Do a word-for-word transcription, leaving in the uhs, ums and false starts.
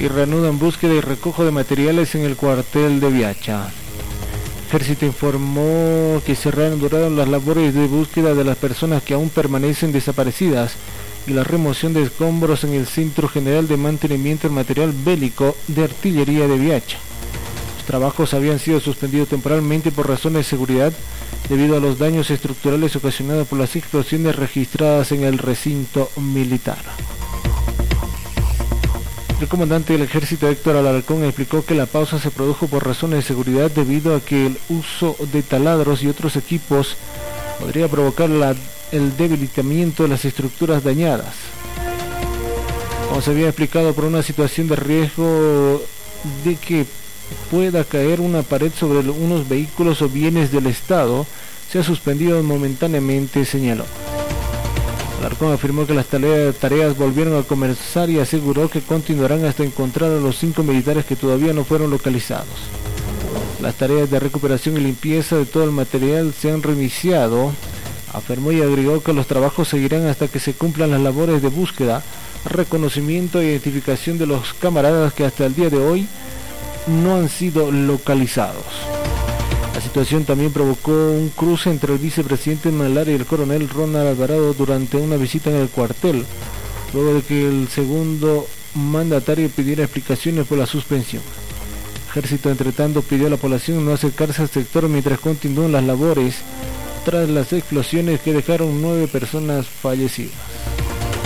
y reanudan búsqueda y recojo de materiales en el cuartel de Viacha. Ejército informó que se reanudaron las labores de búsqueda de las personas que aún permanecen desaparecidas y la remoción de escombros en el Centro General de Mantenimiento del Material Bélico de Artillería de Viacha. Los trabajos habían sido suspendidos temporalmente por razones de seguridad debido a los daños estructurales ocasionados por las explosiones registradas en el recinto militar. El comandante del ejército Héctor Alarcón explicó que la pausa se produjo por razones de seguridad debido a que el uso de taladros y otros equipos podría provocar la, el debilitamiento de las estructuras dañadas. Como se había explicado, por una situación de riesgo de que pueda caer una pared sobre unos vehículos o bienes del Estado, se ha suspendido momentáneamente, señaló. Alarcón afirmó que las tareas volvieron a comenzar y aseguró que continuarán hasta encontrar a los cinco militares que todavía no fueron localizados. Las tareas de recuperación y limpieza de todo el material se han reiniciado, afirmó, y agregó que los trabajos seguirán hasta que se cumplan las labores de búsqueda, reconocimiento e identificación de los camaradas que hasta el día de hoy no han sido localizados. La situación también provocó un cruce entre el vicepresidente Malar y el coronel Ronald Alvarado durante una visita en el cuartel, luego de que el segundo mandatario pidiera explicaciones por la suspensión. El ejército, entre tanto, pidió a la población no acercarse al sector mientras continúan las labores tras las explosiones que dejaron nueve personas fallecidas.